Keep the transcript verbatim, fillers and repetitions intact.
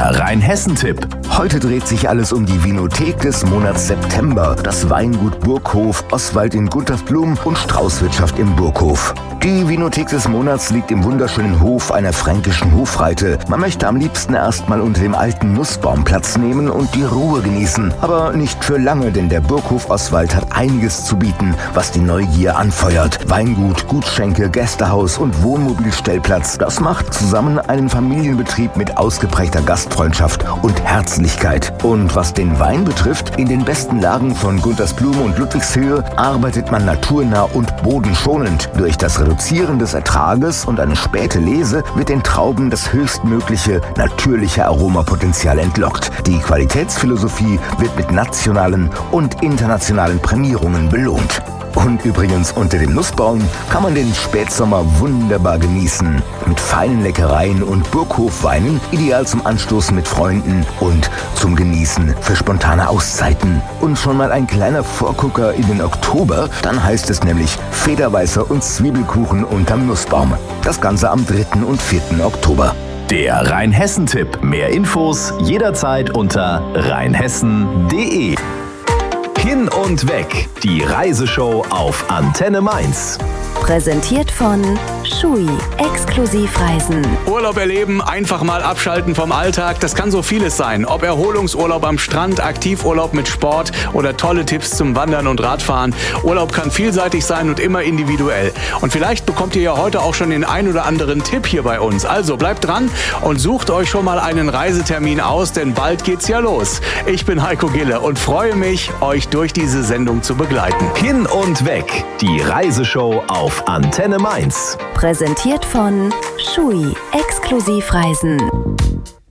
Der Rheinhessen-Tipp. Heute dreht sich alles um die Vinothek des Monats September, das Weingut Burghof, Oswald in Guntersblum und Straußwirtschaft im Burghof. Die Vinothek des Monats liegt im wunderschönen Hof einer fränkischen Hofreite. Man möchte am liebsten erstmal unter dem alten Nussbaum Platz nehmen und die Ruhe genießen. Aber nicht für lange, denn der Burghof Oswald hat einiges zu bieten, was die Neugier anfeuert. Weingut, Gutschenke, Gästehaus und Wohnmobilstellplatz. Das macht zusammen einen Familienbetrieb mit ausgeprägter Gastfreundschaft und Herzlichkeit. Und was den Wein betrifft, in den besten Lagen von Guntersblum und Ludwigshöhe arbeitet man naturnah und bodenschonend. Durch das Reduzieren des Ertrages und eine späte Lese wird den Trauben das höchstmögliche natürliche Aromapotenzial entlockt. Die Qualitätsphilosophie wird mit nationalen und internationalen Prämierungen belohnt. Und übrigens, unter dem Nussbaum kann man den Spätsommer wunderbar genießen. Mit feinen Leckereien und Burghofweinen, ideal zum Anstoßen mit Freunden und zum Genießen für spontane Auszeiten. Und schon mal ein kleiner Vorgucker in den Oktober, dann heißt es nämlich Federweißer und Zwiebelkuchen unterm Nussbaum. Das Ganze am dritten und vierten Oktober. Der Rheinhessen-Tipp. Mehr Infos jederzeit unter rheinhessen punkt de. Hin und weg. Die Reiseshow auf Antenne Mainz. Präsentiert von Schui, Exklusivreisen. Urlaub erleben, einfach mal abschalten vom Alltag, das kann so vieles sein. Ob Erholungsurlaub am Strand, Aktivurlaub mit Sport oder tolle Tipps zum Wandern und Radfahren. Urlaub kann vielseitig sein und immer individuell. Und vielleicht bekommt ihr ja heute auch schon den ein oder anderen Tipp hier bei uns. Also bleibt dran und sucht euch schon mal einen Reisetermin aus, denn bald geht's ja los. Ich bin Heiko Gille und freue mich, euch durch diese Sendung zu begleiten. Hin und weg. Die Reiseshow auf Antenne Mainz. Präsentiert von Schui, Exklusivreisen.